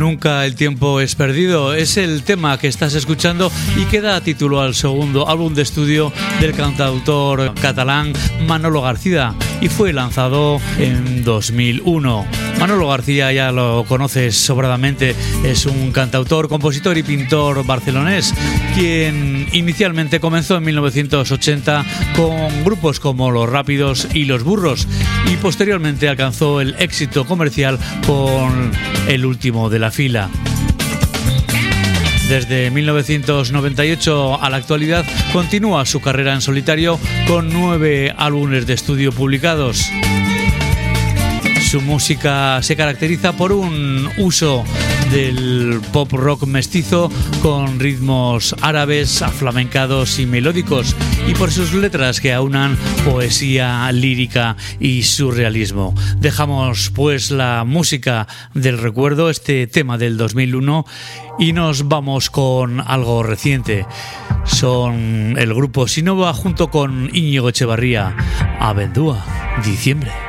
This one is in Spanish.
Nunca el tiempo es perdido es el tema que estás escuchando y que da título al segundo álbum de estudio del cantautor catalán Manolo García y fue lanzado en 2001. Manolo García ya lo conoces sobradamente, es un cantautor, compositor y pintor barcelonés quien inicialmente comenzó en 1980 con grupos como Los Rápidos y Los Burros y posteriormente alcanzó el éxito comercial con El Último de la Fila. Desde 1998 a la actualidad continúa su carrera en solitario con 9 álbumes de estudio publicados. Su música se caracteriza por un uso del pop rock mestizo con ritmos árabes, aflamencados y melódicos y por sus letras que aunan poesía lírica y surrealismo. Dejamos pues la música del recuerdo, este tema del 2001 y nos vamos con algo reciente. Son el grupo Sinova junto con Íñigo Echevarría, Abendúa, Diciembre.